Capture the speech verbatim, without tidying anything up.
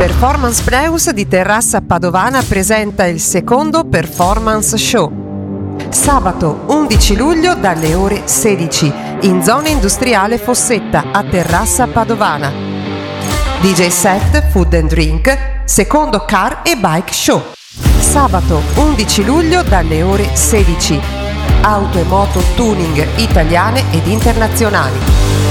Performance Pneus di Terrassa Padovana presenta il secondo Performance Show. Sabato undici luglio dalle ore sedici in zona industriale Fossetta a Terrassa Padovana. D J set, food and drink, secondo car e bike show. Sabato undici luglio dalle ore sedici. Auto e moto tuning italiane ed internazionali.